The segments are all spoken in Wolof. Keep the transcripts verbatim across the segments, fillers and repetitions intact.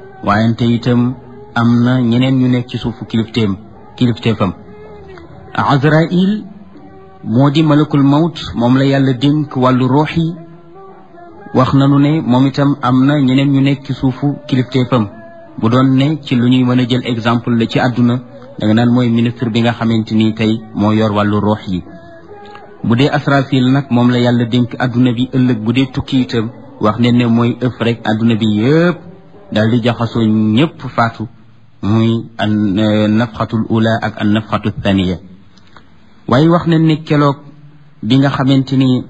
waayante itam am na ñeneen ñu nekk ci suufu kilifteem kilifteefam. Azrail moo di malakul mawt, moom la yàlla dénk wàllu ruux yi. wax nanu ne moom itam am na ñeneen ñu nekk ci suufu kilifteefam. bu doon ne ci lu ñuy mën a jël exemple la ci àdduna da nga naan mooy ministre bi nga xamante ni tey moo yor wàllu ruux yi. bu dee Asrafil nag moom la yàlla dénk àdduna bi ëllëg bu dee tukki itam wax ne ne mooy ëf rek àdduna bi yëpp daal di jaxasoo ñëpp faatu, muy an nafxatul ula ak an nafxatu thaniya. waaye wax ne ne keroog bi nga xamante ni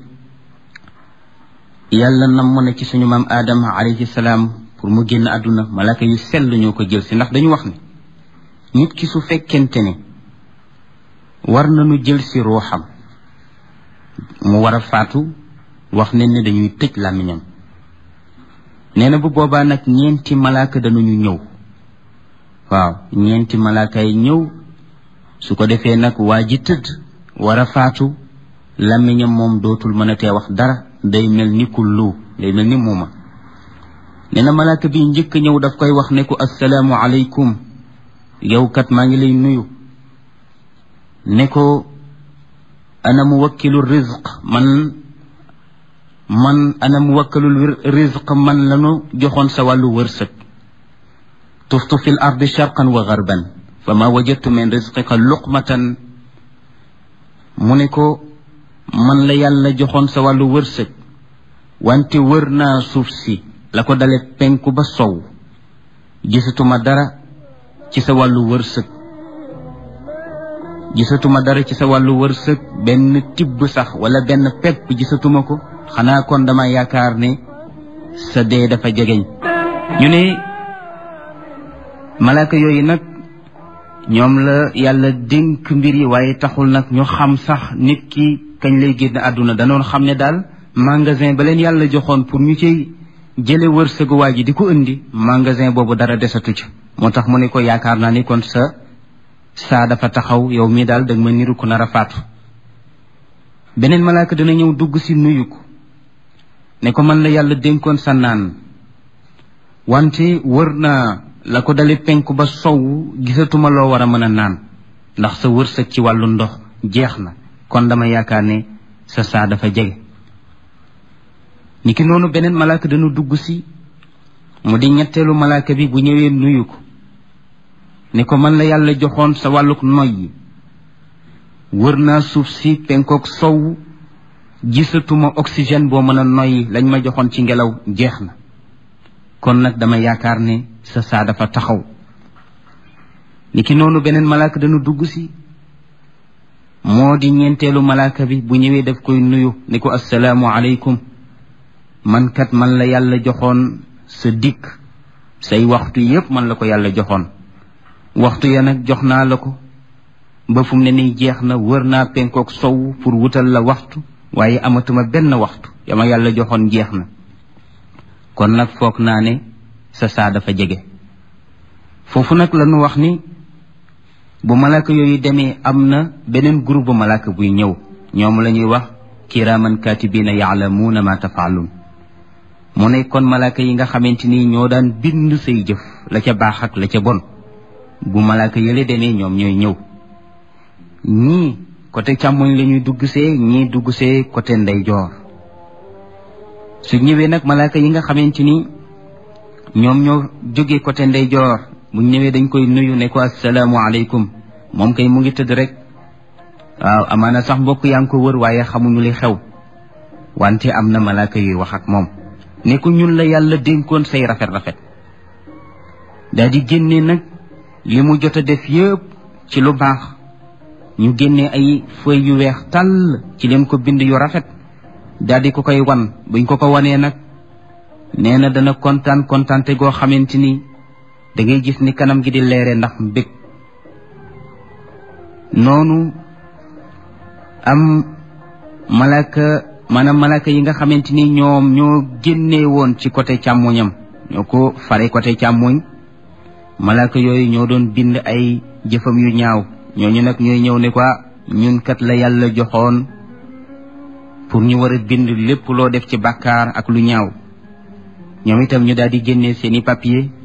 yàlla namm na ci suñu maam Adama alayhi salaam pour mu génn àdduna, malaaka yu sell ñoo ko jël si. ndax dañu wax ne nit ki su fekkente ne war nañu jël si ruuxam mu war a faatu, wax ne ne dañuy tëj làmmiñam. nee na bu boobaa nag ñeenti malaaka dañuñu ñëw. waaw ñeenti malaaka yi ñëw, su ko defee nag waa ji tëdd war a faatu, làmmiñam moom dootul mën a tee wax dara, day mel ni kullu, day mel ni muuma. nee na malaaka bi njëkk ñëw daf koy wax ne ko assalaamu aleykum, yow kat maa ngi lay nuyu. ne ko ana muwakkilu rizq, man man ana muwakkilu rizq, man lanu joxoon sa wàllu wërsëg. tuftu fi l ardi sharqan wa garban fa ma wajadtu min rizqika luqmatan. mu ne ko man la yàlla joxoon sa wàllu wërsëg, wante wër naa suuf si la ko dale penku ba sow, gisatuma dara ci sa wàllu wërsëg gisatuma dara ci sa wàllu wërsëg benn tibb sax wala benn pepp gisatuma ko. xanaa kon dama yaakaar ne sa dee dafa jegeñ. ñu ne malaaka yooyu nag ñoom la yàlla dénk mbir yi, waaye taxul nag ñu xam sax nit ki kañ lay génn àdduna. danoon xam ne daal magasin ba leen yàlla joxoon pour ñu ciy jële wërsëgu waa ji di ko indi, magasin boobu dara desatu ci. moo tax mu ne ko yaakaar naa ni kon sa saa dafa taxaw, yow mii daal danga ma niru ko nar a faatu. beneen malaaka dana ñëw dugg si nuyu ko ne ko man la yàlla dénkoon sa naan, wante wër naa la ko dale penku ba sow, gisatuma loo war a mën a naan ndax sa wërsëg ci wàllu ndox jeex na, kon dama yaakaar ne sa saa dafa jege. niki noonu beneen malaaka dana dugg si, mu di ñetteelu malaaka bi, bu ñëwee nuyu ko ne ko man la yàlla joxoon sa wàlluk noyyi, wër naa suuf si penkook sow, gisatuma oxygène boo mën a noyyi, lañ ma joxoon ci ngelaw jeex na, kon nag dama yaakaar ne sa saa dafa taxaw. niki noonu beneen malaaka dana dugg si, moo di ñeenteelu malaaka bi, bu ñëwee daf koy nuyu ne ko assalaamu aleykum, man kat man la yàlla joxoon sa dikk, say waxtu yépp man la ko yàlla joxoon. waxtu ya nag jox naa la ko ba fu mu ne nii jeex na, wër naa penkook sow pour wutal la waxtu, waaye amatuma benn waxtu yama yàlla joxoon jeex na, kon nag foog naa ne sa saa dafa jege. foofu nag la ñu wax ni bu malaaka yooyu demee am na beneen groupe bu malaaka buy ñëw, ñoom la ñuy wax kiraaman kaatibiina yaalamuuna ma tafaaluun. mu ne kon malaaka yi nga xamante ni ñoo daan bind say jëf, la ca baax ak la ca bon, bu malaaka yële demee ñoom ñooy ñëw. ñii côté càmmoñ la ñuy dugg see, ñii dugg see côté ndeyjoor. su ñëwee nag malaaka yi nga xamante ni ñoom ñoo jógee côté ndeyjoor, bu ñëwee dañ koy nuyu ne ko assalaamu aleykum, moom kay mu ngi tëdd rek. waaw amaana sax mbokk yaa ngi ko wër waaye xamuñu li xew, wante am na malaaka yuy wax ak moom ne ko ñun la yàlla dénkoon say rafet rafet. daal di génne nag li mu jot a def yëpp ci lu baax, ñu génne ay feuilles yu weex tàll ci leen ko bind yu rafet, daal di ko koy wan. buñ ko ko wanee nag nee na dana kontaan kontaante goo xamante ni da ngay gis ni kanam gi di leere ndax mbég. noonu am malaaka maanaam malaaka yi nga xamante ni ñoom ñoo génnee woon ci côté càmmoñam, ñoo ko fare côté càmmoñ, malaaka yooyu ñoo doon bind ay jëfam yu ñaaw. ñooñu nag ñooy ñëw ne ko ñun kat la yàlla joxoon pour ñu war a bind lépp loo def ci bàkkaar ak lu ñaaw. ñoom itam ñu daal di génnee seeni papier